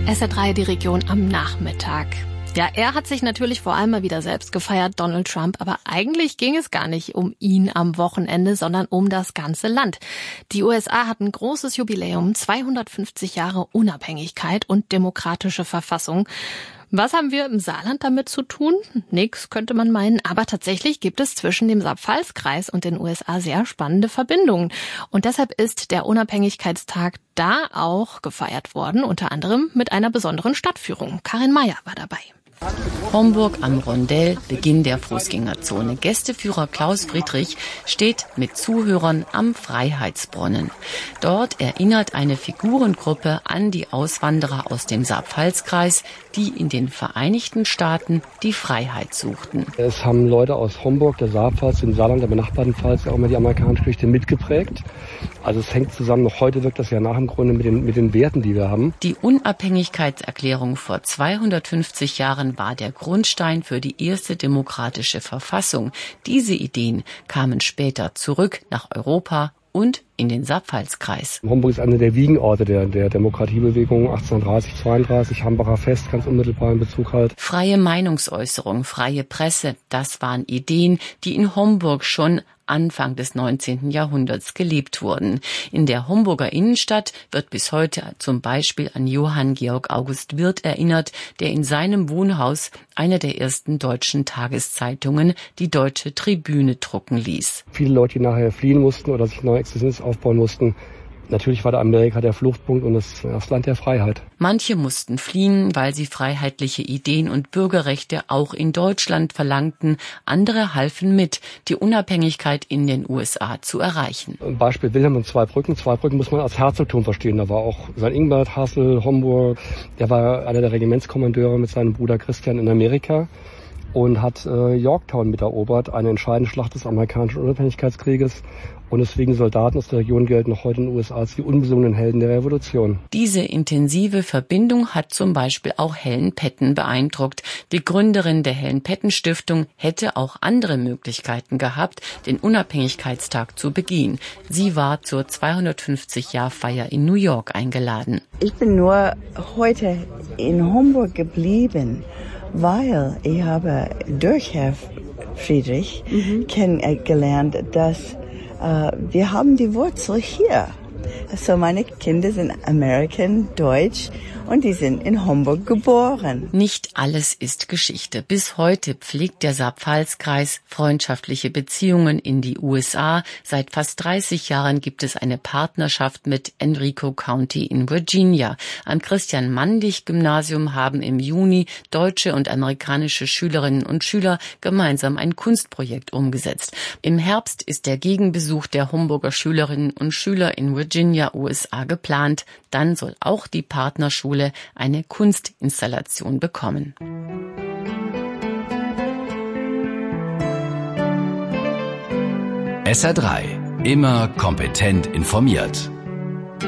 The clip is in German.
SR3, die Region am Nachmittag. Ja, er hat sich natürlich vor allem mal wieder selbst gefeiert, Donald Trump, aber eigentlich ging es gar nicht um ihn am Wochenende, sondern um das ganze Land. Die USA hatten ein großes Jubiläum, 250 Jahre Unabhängigkeit und demokratische Verfassung. Was haben wir im Saarland damit zu tun? Nix, könnte man meinen. Aber tatsächlich gibt es zwischen dem Saar-Pfalz-Kreis und den USA sehr spannende Verbindungen. Und deshalb ist der Unabhängigkeitstag da auch gefeiert worden, unter anderem mit einer besonderen Stadtführung. Karin Mayer war dabei. Homburg am Rondell, Beginn der Fußgängerzone. Gästeführer Klaus Friedrich steht mit Zuhörern am Freiheitsbrunnen. Dort erinnert eine Figurengruppe an die Auswanderer aus dem Saar-Pfalz-Kreis, die in den Vereinigten Staaten die Freiheit suchten. Es haben Leute aus Homburg, der Saarpfalz, dem Saarland, der benachbarten Pfalz auch mal die amerikanische Geschichte mitgeprägt. Also es hängt zusammen, noch heute wirkt das ja nach im Grunde mit den Werten, die wir haben. Die Unabhängigkeitserklärung vor 250 Jahren war der Grundstein für die erste demokratische Verfassung. Diese Ideen kamen später zurück nach Europa und in den Saar-Pfalz-Kreis. Homburg ist einer der Wiegenorte der Demokratiebewegung 1830, 32, Hambacher Fest, ganz unmittelbar in Bezug halt. Freie Meinungsäußerung, freie Presse, das waren Ideen, die in Homburg schon Anfang des 19. Jahrhunderts gelebt wurden. In der Homburger Innenstadt wird bis heute zum Beispiel an Johann Georg August Wirth erinnert, der in seinem Wohnhaus eine der ersten deutschen Tageszeitungen, die Deutsche Tribüne, drucken ließ. Viele Leute, die nachher fliehen mussten oder sich neue Existenz aufbauen mussten, natürlich war da Amerika der Fluchtpunkt und das Land der Freiheit. Manche mussten fliehen, weil sie freiheitliche Ideen und Bürgerrechte auch in Deutschland verlangten. Andere halfen mit, die Unabhängigkeit in den USA zu erreichen. Beispiel Wilhelm und Zweibrücken. Zweibrücken muss man als Herzogtum verstehen. Da war auch St. Ingbert, Hassel, Homburg. Der war einer der Regimentskommandeure mit seinem Bruder Christian in Amerika und hat Yorktown miterobert, eine entscheidende Schlacht des amerikanischen Unabhängigkeitskrieges. Und deswegen Soldaten aus der Region gelten noch heute in den USA als die unbesungenen Helden der Revolution. Diese intensive Verbindung hat zum Beispiel auch Helen Petten beeindruckt. Die Gründerin der Helen-Petten-Stiftung hätte auch andere Möglichkeiten gehabt, den Unabhängigkeitstag zu begehen. Sie war zur 250-Jahr-Feier in New York eingeladen. Ich bin nur heute in Homburg geblieben, weil ich habe durch Herrn Friedrich kennengelernt, dass wir haben die Wurzel hier. Also meine Kinder sind American, Deutsch und die sind in Homburg geboren. Nicht alles ist Geschichte. Bis heute pflegt der Saar-Pfalz-Kreis freundschaftliche Beziehungen in die USA. Seit fast 30 Jahren gibt es eine Partnerschaft mit Enrico County in Virginia. Am Christian-Mandig-Gymnasium haben im Juni deutsche und amerikanische Schülerinnen und Schüler gemeinsam ein Kunstprojekt umgesetzt. Im Herbst ist der Gegenbesuch der Homburger Schülerinnen und Schüler in Virginia, USA geplant. Dann soll auch die Partnerschule eine Kunstinstallation bekommen. SR3, immer kompetent informiert.